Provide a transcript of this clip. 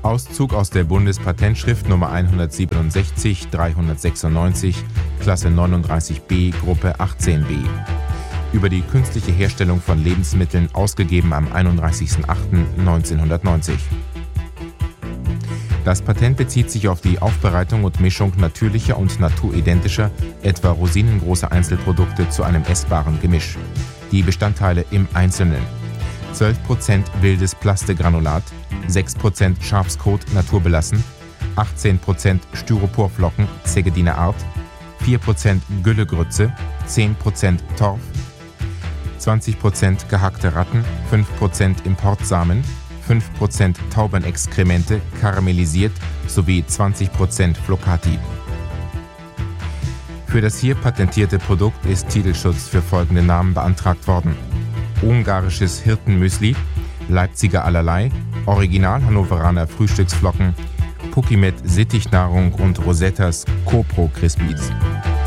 Auszug aus der Bundespatentschrift Nummer 167-396, Klasse 39b, Gruppe 18b. Über die künstliche Herstellung von Lebensmitteln, ausgegeben am 31.08.1990. Das Patent bezieht sich auf die Aufbereitung und Mischung natürlicher und naturidentischer, etwa rosinengroßer Einzelprodukte zu einem essbaren Gemisch. Die Bestandteile im Einzelnen: 12% wildes Plastegranulat, 6% Schafskot naturbelassen, 18% Styroporflocken Zegediner Art, 4% Güllegrütze, 10% Torf, 20% gehackte Ratten, 5% Importsamen, 5% Taubenexkremente karamellisiert sowie 20% Flocati. Für das hier patentierte Produkt ist Titelschutz für folgende Namen beantragt worden: Ungarisches Hirtenmüsli, Leipziger Allerlei, Original Hannoveraner Frühstücksflocken, Pukimet Sittichnahrung und Rosettas Copro Crispies.